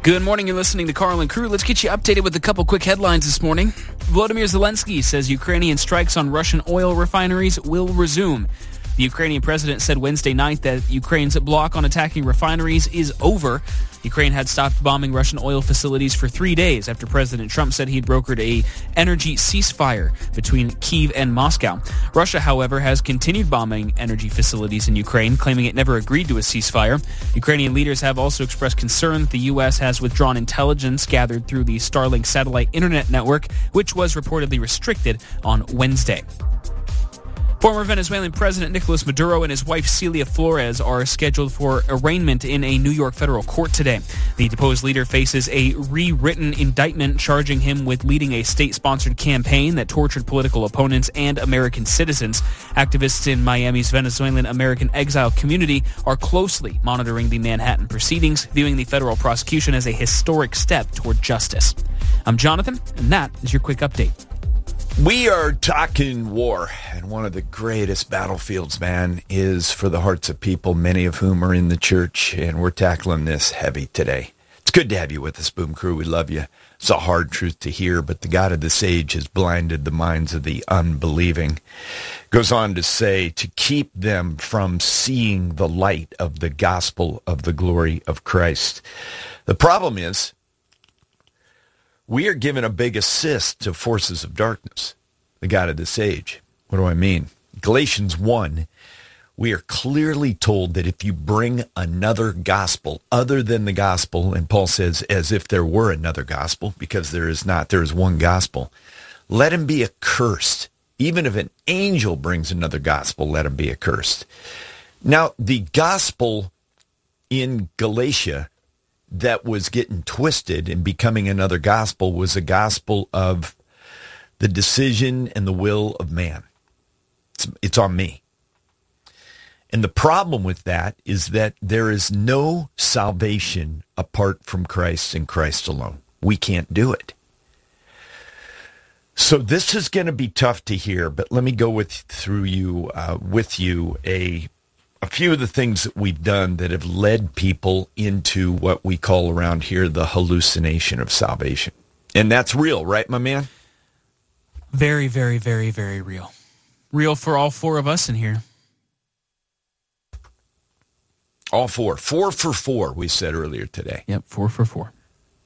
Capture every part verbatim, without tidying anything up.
Good morning. You're listening to Carl and Crew. Let's get you updated with a couple quick headlines this morning. Volodymyr Zelensky says Ukrainian strikes on Russian oil refineries will resume. The Ukrainian president said Wednesday night that Ukraine's block on attacking refineries is over. Ukraine had stopped bombing Russian oil facilities for three days after President Trump said he'd brokered a energy ceasefire between Kyiv and Moscow. Russia, however, has continued bombing energy facilities in Ukraine, claiming it never agreed to a ceasefire. Ukrainian leaders have also expressed concern that the U S has withdrawn intelligence gathered through the Starlink satellite internet network, which was reportedly restricted on Wednesday. Former Venezuelan President Nicolas Maduro and his wife Celia Flores are scheduled for arraignment in a New York federal court today. The deposed leader faces a rewritten indictment charging him with leading a state-sponsored campaign that tortured political opponents and American citizens. Activists in Miami's Venezuelan American exile community are closely monitoring the Manhattan proceedings, viewing the federal prosecution as a historic step toward justice. I'm Jonathan, and that is your quick update. We are talking war, and one of the greatest battlefields, man, is for the hearts of people, many of whom are in the church, and we're tackling this heavy today. It's good to have you with us, Boom Crew. We love you. It's a hard truth to hear, but the God of this age has blinded the minds of the unbelieving. Goes on to say, to keep them from seeing the light of the gospel of the glory of Christ. The problem is, we are given a big assist to forces of darkness, the God of this age. What do I mean? Galatians one, we are clearly told that if you bring another gospel other than the gospel, and Paul says as if there were another gospel, because there is not, there is one gospel, let him be accursed. Even if an angel brings another gospel, let him be accursed. Now, the gospel in Galatia that was getting twisted and becoming another gospel was a gospel of the decision and the will of man. It's, it's on me. And the problem with that is that there is no salvation apart from Christ and Christ alone. We can't do it. So this is going to be tough to hear, but let me go with through you uh, with you a A few of the things that we've done that have led people into what we call around here the hallucination of salvation. And that's real, right, my man? Very, very, very, very real. Real for all four of us in here. All four. Four for four, we said earlier today. Yep, four for four.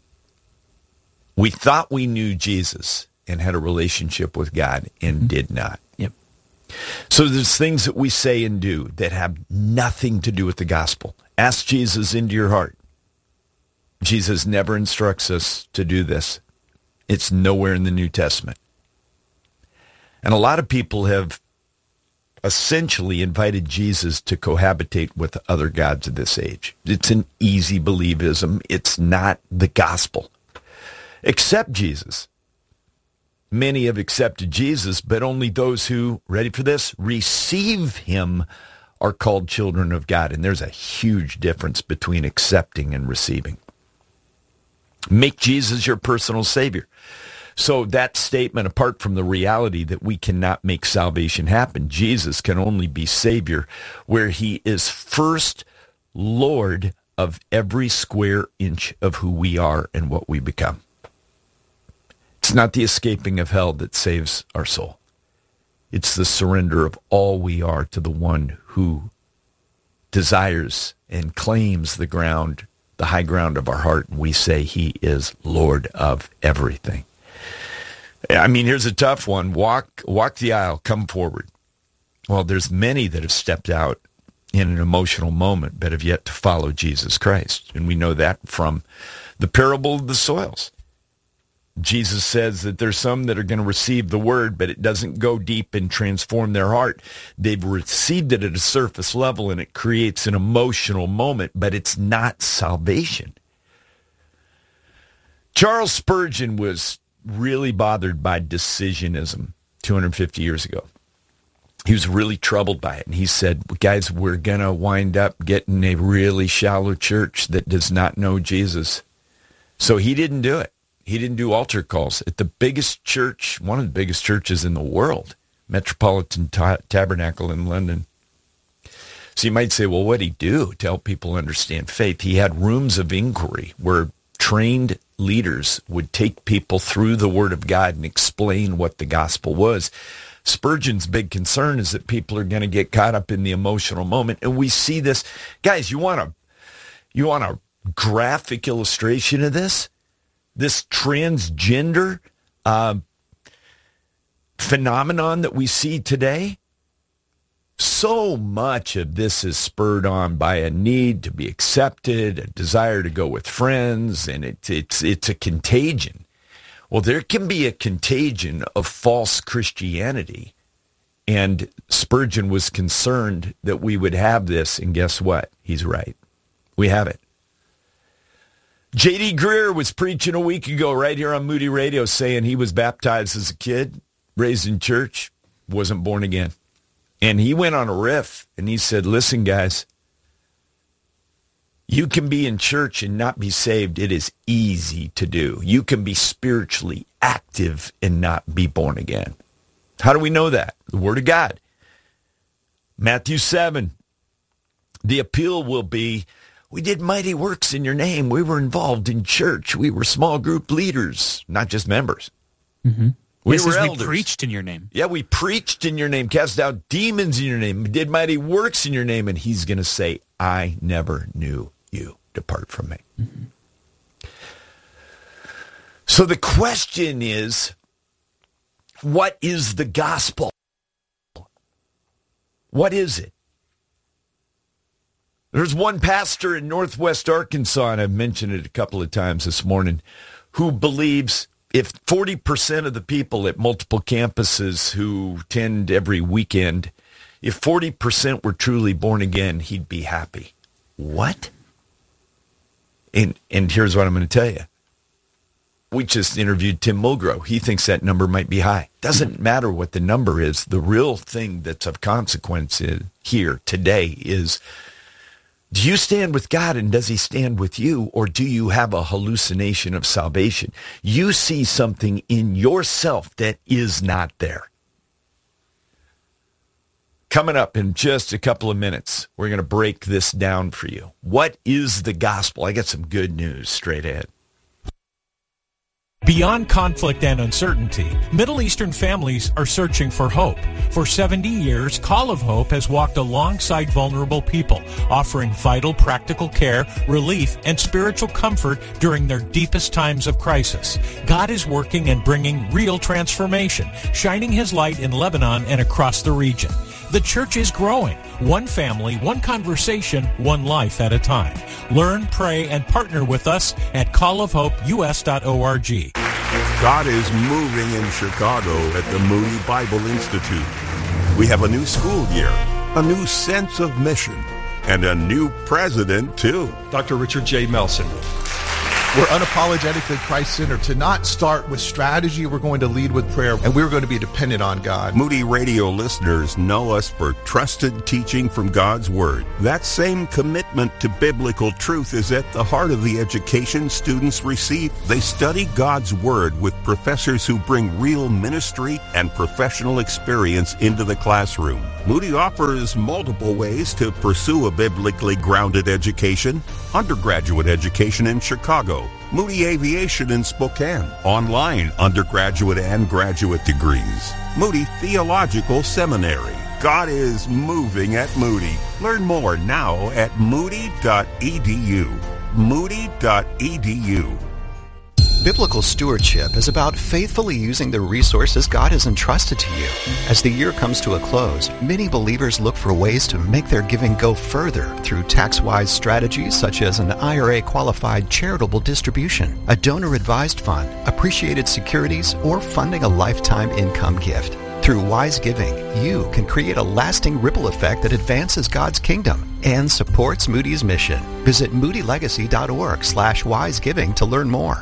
We thought we knew Jesus and had a relationship with God and mm-hmm. did not. Yep. So there's things that we say and do that have nothing to do with the gospel. Ask Jesus into your heart. Jesus never instructs us to do this. It's nowhere in the New Testament. And a lot of people have essentially invited Jesus to cohabitate with other gods of this age. It's an easy believism. It's not the gospel. Accept Jesus. Many have accepted Jesus, but only those who, ready for this, receive him are called children of God. And there's a huge difference between accepting and receiving. Make Jesus your personal Savior. So that statement, apart from the reality that we cannot make salvation happen, Jesus can only be Savior where he is first Lord of every square inch of who we are and what we become. It's not the escaping of hell that saves our soul. It's the surrender of all we are to the one who desires and claims the ground, the high ground of our heart. And we say he is Lord of everything. I mean, here's a tough one. Walk, walk the aisle, come forward. Well, there's many that have stepped out in an emotional moment, but have yet to follow Jesus Christ. And we know that from the parable of the soils. Jesus says that there's some that are going to receive the word, but it doesn't go deep and transform their heart. They've received it at a surface level, and it creates an emotional moment, but it's not salvation. Charles Spurgeon was really bothered by decisionism two hundred fifty years ago. He was really troubled by it, and he said, guys, we're going to wind up getting a really shallow church that does not know Jesus. So he didn't do it. He didn't do altar calls at the biggest church, one of the biggest churches in the world, Metropolitan Ta- Tabernacle in London. So you might say, well, what did he do to help people understand faith? He had rooms of inquiry where trained leaders would take people through the Word of God and explain what the gospel was. Spurgeon's big concern is that people are going to get caught up in the emotional moment, and we see this. Guys, you want a you want a graphic illustration of this? This transgender uh, phenomenon that we see today? So much of this is spurred on by a need to be accepted, a desire to go with friends, and it, it's it's a contagion. Well, there can be a contagion of false Christianity, and Spurgeon was concerned that we would have this, and guess what? He's right. We have it. J D Greer was preaching a week ago right here on Moody Radio saying he was baptized as a kid, raised in church, wasn't born again. And he went on a riff, and he said, listen, guys, you can be in church and not be saved. It is easy to do. You can be spiritually active and not be born again. How do we know that? The Word of God. Matthew seven. The appeal will be, we did mighty works in your name. We were involved in church. We were small group leaders, not just members. Mm-hmm. We yes, were we elders. preached in your name. Yeah, we preached in your name, cast out demons in your name, did mighty works in your name, and he's going to say, I never knew you. Depart from me. Mm-hmm. So the question is, what is the gospel? What is it? There's one pastor in Northwest Arkansas, and I've mentioned it a couple of times this morning, who believes if forty percent of the people at multiple campuses who attend every weekend, if forty percent were truly born again, he'd be happy. What? And and here's what I'm going to tell you. We just interviewed Tim Mulgrew. He thinks that number might be high. Doesn't matter what the number is. The real thing that's of consequence in, here today is, do you stand with God and does he stand with you, or do you have a hallucination of salvation? You see something in yourself that is not there. Coming up in just a couple of minutes, we're going to break this down for you. What is the gospel? I got some good news straight ahead. Beyond conflict and uncertainty, Middle Eastern families are searching for hope. For seventy years, Call of Hope has walked alongside vulnerable people, offering vital practical care, relief, and spiritual comfort during their deepest times of crisis. God is working and bringing real transformation, shining his light in Lebanon and across the region. The church is growing, one family, one conversation, one life at a time. Learn, pray, and partner with us at call of hope u s dot org. God is moving in Chicago at the Moody Bible Institute. We have a new school year, a new sense of mission, and a new president, too. Doctor Richard J. Melson. We're unapologetically Christ-centered. To not start with strategy, we're going to lead with prayer, and we're going to be dependent on God. Moody Radio listeners know us for trusted teaching from God's Word. That same commitment to biblical truth is at the heart of the education students receive. They study God's Word with professors who bring real ministry and professional experience into the classroom. Moody offers multiple ways to pursue a biblically grounded education. Undergraduate education in Chicago, Moody Aviation in Spokane, online undergraduate and graduate degrees, Moody Theological Seminary. God is moving at Moody. Learn more now at moody dot e d u. moody dot e d u. Biblical stewardship is about faithfully using the resources God has entrusted to you. As the year comes to a close, many believers look for ways to make their giving go further through tax-wise strategies such as an I R A-qualified charitable distribution, a donor-advised fund, appreciated securities, or funding a lifetime income gift. Through wise giving, you can create a lasting ripple effect that advances God's kingdom and supports Moody's mission. Visit moody legacy dot org slash wise giving to learn more.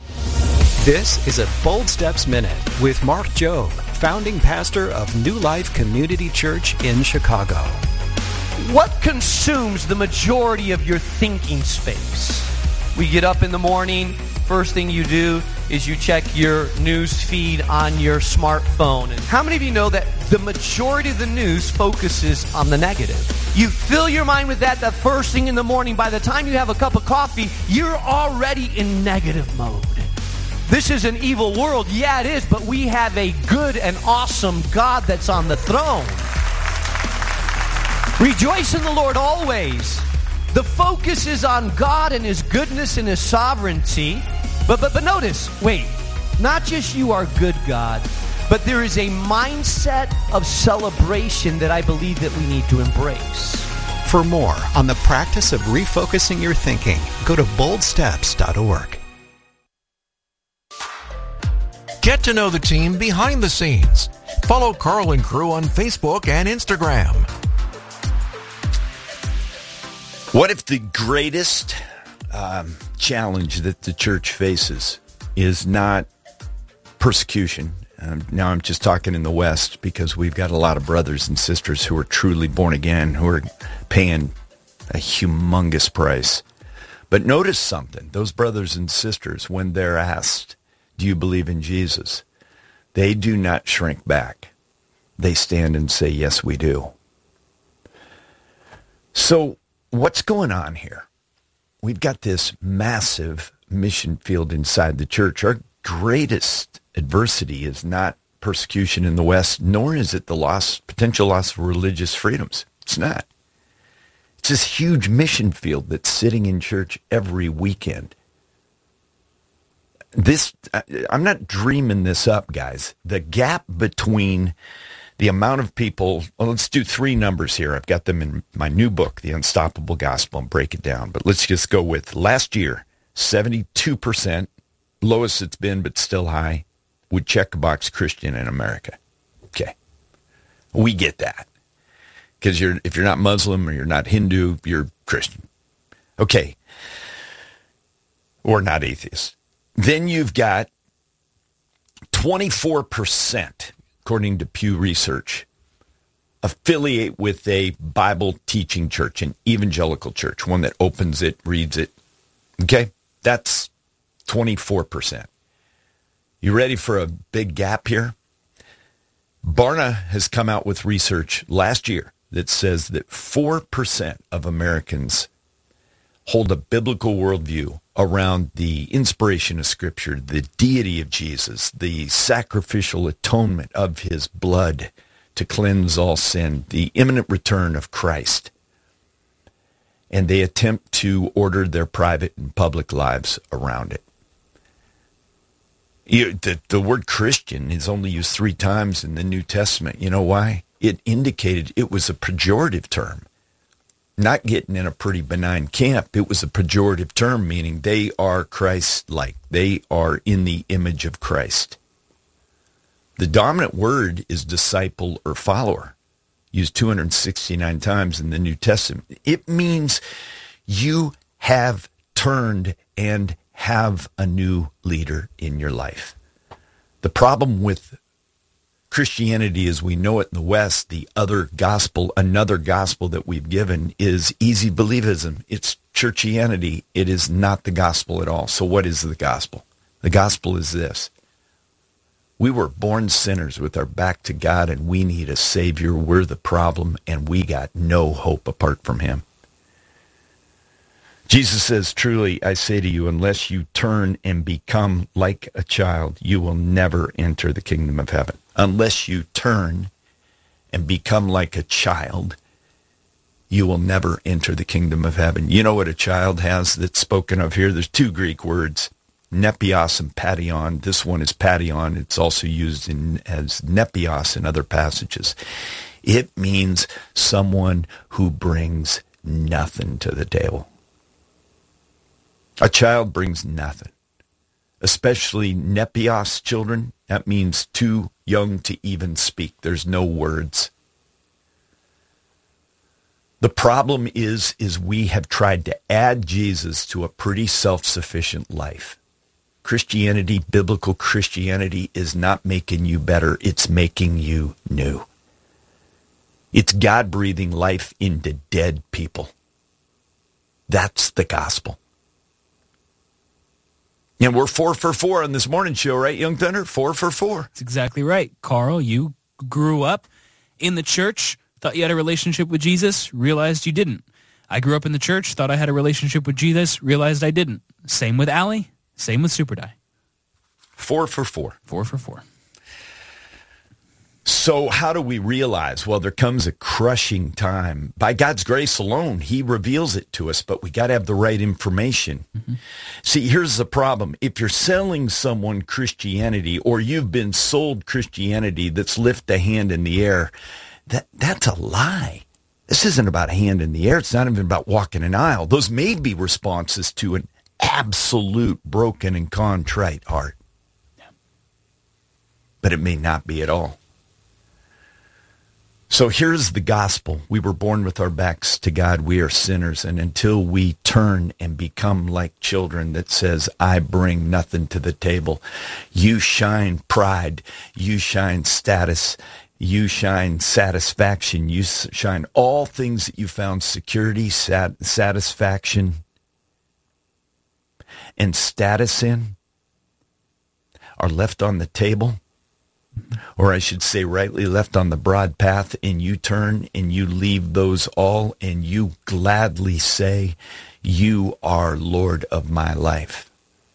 This is a Bold Steps Minute with Mark Jobe, founding pastor of New Life Community Church in Chicago. What consumes the majority of your thinking space? We get up in the morning, first thing you do is you check your news feed on your smartphone. And how many of you know that the majority of the news focuses on the negative? You fill your mind with that the first thing in the morning. By the time you have a cup of coffee, you're already in negative mode. This is an evil world. Yeah, it is, but we have a good and awesome God that's on the throne. Rejoice in the Lord always. The focus is on God and His goodness and His sovereignty. But, but, but notice, wait, not just you are good, God, but there is a mindset of celebration that I believe that we need to embrace. For more on the practice of refocusing your thinking, go to bold steps dot org. Get to know the team behind the scenes. Follow Carl and Crew on Facebook and Instagram. What if the greatest um, challenge that the church faces is not persecution? Um, now I'm just talking in the West because we've got a lot of brothers and sisters who are truly born again, who are paying a humongous price. But notice something. Those brothers and sisters, when they're asked, do you believe in Jesus? They do not shrink back. They stand and say, yes, we do. So what's going on here? We've got this massive mission field inside the church. Our greatest adversity is not persecution in the West, nor is it the loss, potential loss of religious freedoms. It's not. It's this huge mission field that's sitting in church every weekend. This, I'm not dreaming this up, guys. The gap between the amount of people, well, let's do three numbers here. I've got them in my new book, The Unstoppable Gospel, and break it down. But let's just go with last year, seventy-two percent, lowest it's been, but still high, would check a box Christian in America. Okay. We get that. Because you're, if you're not Muslim or you're not Hindu, you're Christian. Okay. Or not atheist. Then you've got twenty-four percent, according to Pew Research, affiliate with a Bible teaching church, an evangelical church, one that opens it, reads it. Okay? That's twenty-four percent. You ready for a big gap here? Barna has come out with research last year that says that four percent of Americans hold a biblical worldview around the inspiration of Scripture, the deity of Jesus, the sacrificial atonement of His blood to cleanse all sin, the imminent return of Christ. And they attempt to order their private and public lives around it. You, the, the word Christian is only used three times in the New Testament. You know why? It indicated it was a pejorative term. Not getting in a pretty benign camp. It was a pejorative term, meaning they are Christ-like. They are in the image of Christ. The dominant word is disciple or follower, used two hundred sixty-nine times in the New Testament. It means you have turned and have a new leader in your life. The problem with Christianity as we know it in the West, the other gospel, another gospel that we've given, is easy believism. It's churchianity. It is not the gospel at all. So what is the gospel? The gospel is this. We were born sinners with our back to God, and we need a Savior. We're the problem, and we got no hope apart from Him. Jesus says, truly, I say to you, unless you turn and become like a child, you will never enter the kingdom of heaven. Unless you turn and become like a child, you will never enter the kingdom of heaven. You know what a child has that's spoken of here? There's two Greek words, nepios and pation. This one is pation. It's also used in as nepios in other passages. It means someone who brings nothing to the table. A child brings nothing, especially nepios children. That means too young to even speak. There's no words. The problem is, is we have tried to add Jesus to a pretty self-sufficient life. Christianity, biblical Christianity, is not making you better. It's making you new. It's God breathing life into dead people. That's the gospel. And we're four for four on this morning show, right, Young Thunder? Four for four. That's exactly right. Carl, you grew up in the church, thought you had a relationship with Jesus, realized you didn't. I grew up in the church, thought I had a relationship with Jesus, realized I didn't. Same with Allie, same with Super Die. Four for four. Four for four. So how do we realize? Well, there comes a crushing time. By God's grace alone, he reveals it to us, but we got to have the right information. Mm-hmm. See, here's the problem. If you're selling someone Christianity, or you've been sold Christianity that's lift a hand in the air, that that's a lie. This isn't about a hand in the air. It's not even about walking an aisle. Those may be responses to an absolute broken and contrite heart. Yeah. But it may not be at all. So here's the gospel. We were born with our backs to God. We are sinners. And until we turn and become like children that says, I bring nothing to the table, you shine pride, you shine status, you shine satisfaction, you shine all things that you found security, sat- satisfaction, and status in are left on the table. Or I should say rightly left on the broad path, and you turn and you leave those all, and you gladly say, you are Lord of my life.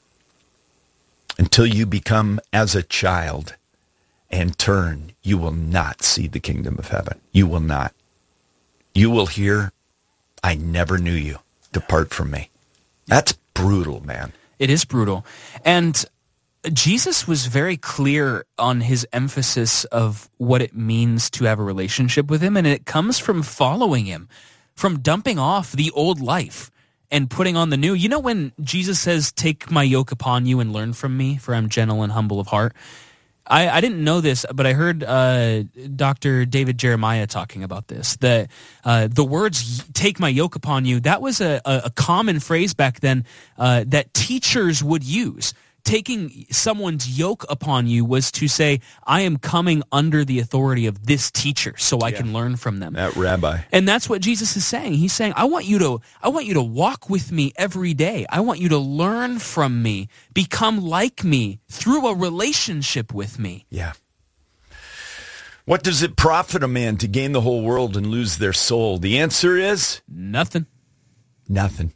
Until you become as a child and turn, you will not see the kingdom of heaven. You will not. You will hear, I never knew you. Depart from me. That's brutal, man. It is brutal. And Jesus was very clear on his emphasis of what it means to have a relationship with him, and it comes from following him, from dumping off the old life and putting on the new. You know when Jesus says, take my yoke upon you and learn from me, for I'm gentle and humble of heart? I, I didn't know this, but I heard uh, Doctor David Jeremiah talking about this, that uh, the words, take my yoke upon you, that was a, a, a common phrase back then uh, that teachers would use. Taking someone's yoke upon you was to say, I am coming under the authority of this teacher so I yeah. can learn from them. That rabbi. And that's what Jesus is saying. He's saying, I want you to I want you to walk with me every day. I want you to learn from me, become like me through a relationship with me. Yeah. What does it profit a man to gain the whole world and lose their soul? The answer is nothing. Nothing.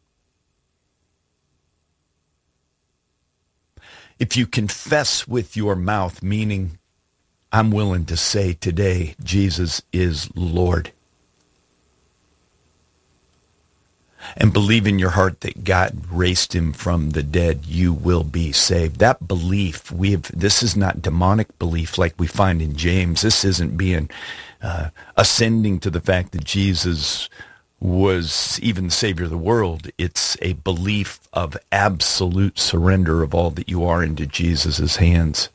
If you confess with your mouth, meaning I'm willing to say today, Jesus is Lord, and believe in your heart that God raised him from the dead, you will be saved. That belief, we have, this is not demonic belief like we find in James. This isn't being uh, ascending to the fact that Jesus was even the Savior of the world. It's a belief of absolute surrender of all that you are into Jesus' hands.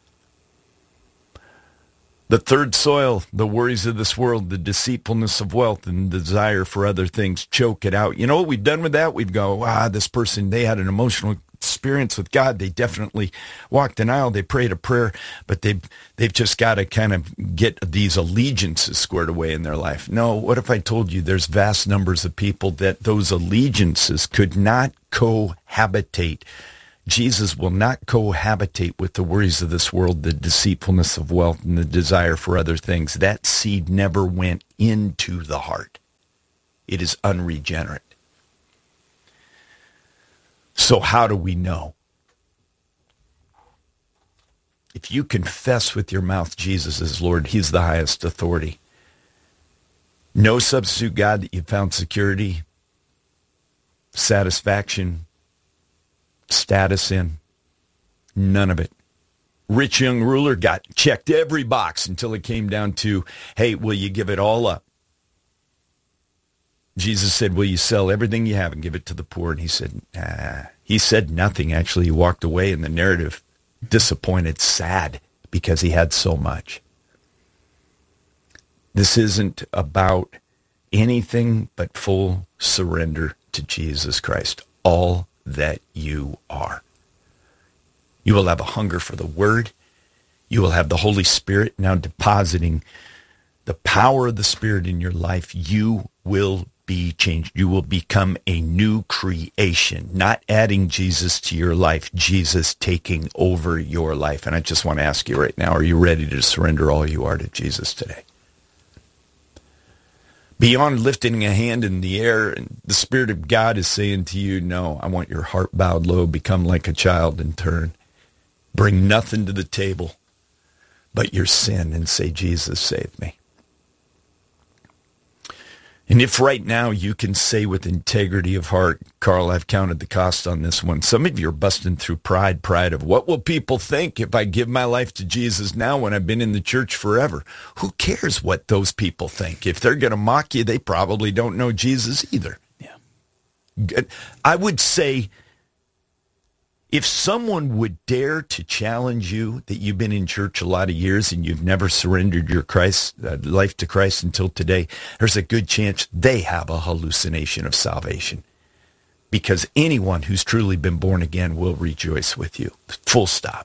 The third soil, the worries of this world, the deceitfulness of wealth, and the desire for other things, choke it out. You know what we've done with that? We've go, ah, this person, they had an emotional experience with God. They definitely walked an aisle. They prayed a prayer, but they've, they've just got to kind of get these allegiances squared away in their life. No, what if I told you there's vast numbers of people that those allegiances could not cohabitate? Jesus will not cohabitate with the worries of this world, the deceitfulness of wealth, and the desire for other things. That seed never went into the heart. It is unregenerate. So how do we know? If you confess with your mouth Jesus is Lord, he's the highest authority. No substitute God that you found security, satisfaction, status in. None of it. Rich young ruler got checked every box until it came down to, hey, will you give it all up? Jesus said, will you sell everything you have and give it to the poor? And he said, nah. He said nothing, actually. He walked away in the narrative, disappointed, sad, because he had so much. This isn't about anything but full surrender to Jesus Christ, all that you are. You will have a hunger for the Word. You will have the Holy Spirit now depositing the power of the Spirit in your life. You will be changed. You will become a new creation, not adding Jesus to your life, Jesus taking over your life. And I just want to ask you right now, are you ready to surrender all you are to Jesus today? Beyond lifting a hand in the air, and the Spirit of God is saying to you, no, I want your heart bowed low, become like a child and turn. Bring nothing to the table but your sin and say, Jesus, save me. And if right now you can say with integrity of heart, Carl, I've counted the cost on this one. Some of you are busting through pride, pride of what will people think if I give my life to Jesus now when I've been in the church forever? Who cares what those people think? If they're going to mock you, they probably don't know Jesus either. Yeah. I would say, if someone would dare to challenge you that you've been in church a lot of years and you've never surrendered your Christ uh, life to Christ until today, there's a good chance they have a hallucination of salvation. Because anyone who's truly been born again will rejoice with you. Full stop.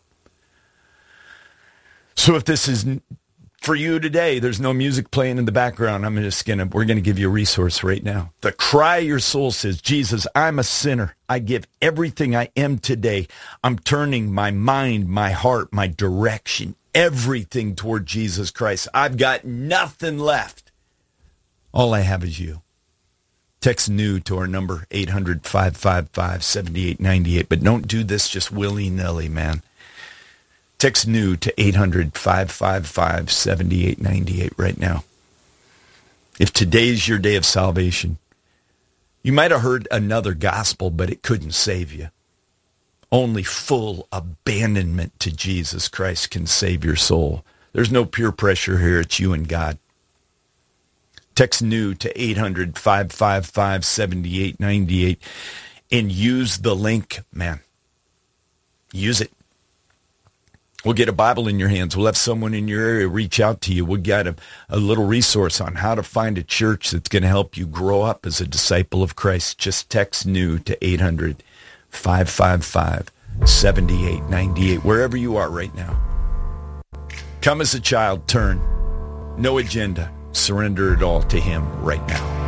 So if this is for you today, there's no music playing in the background. I'm just gonna, we're gonna give you a resource right now. The cry of your soul says, Jesus, I'm a sinner. I give everything I am today. I'm turning my mind, my heart, my direction, everything toward Jesus Christ. I've got nothing left. All I have is you. Text new to our number, eight hundred, five five five, seven eight nine eight. But don't do this just willy-nilly, man. Text new to eight hundred, five five five, seven eight nine eight right now. If today's your day of salvation, you might have heard another gospel, but it couldn't save you. Only full abandonment to Jesus Christ can save your soul. There's no peer pressure here. It's you and God. Text new to eight hundred, five five five, seven eight nine eight and use the link, man. Use it. We'll get a Bible in your hands. We'll have someone in your area reach out to you. We'll get a, a little resource on how to find a church that's going to help you grow up as a disciple of Christ. Just text new to eight hundred, five five five, seven eight nine eight, wherever you are right now. Come as a child, turn. No agenda. Surrender it all to him right now.